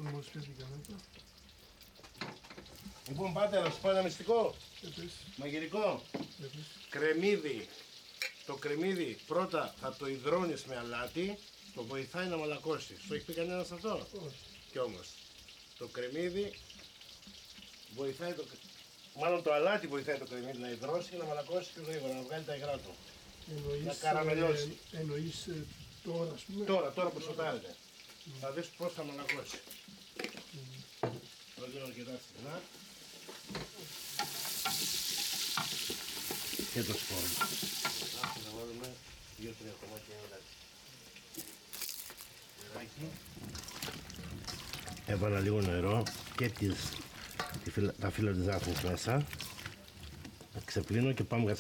Αυτό μόλις πιέθηκα μετά. Λοιπόν, πάτε να σου πω ένα μυστικό. Μαγειρικό. Κρεμμύδι. Το κρεμμύδι πρώτα θα το υδρώνεις με αλάτι, το βοηθάει να μαλακώσει. Σου έχει πει κανένας αυτό? Όχι. Κι όμως, το κρεμμύδι βοηθάει μάλλον το αλάτι βοηθάει το κρεμμύδι να υδρώσει και να μαλακώσει πιο γρήγορα, να βγάλει τα υγρά του. Να καραμελώσει. Εννοείς τώρα, ας πούμε. Τώρα που σοτάρετε. Θα δεις πώς θα μαλακώσει. Το λέω αρκετά συχνά. Και το σπόρο. Θα βάλουμε 2-3 κομμάτια νεράκι. Έβαλα λίγο νερό και τα φύλλα της δάφνης μέσα. Ξεπλύνω και πάμε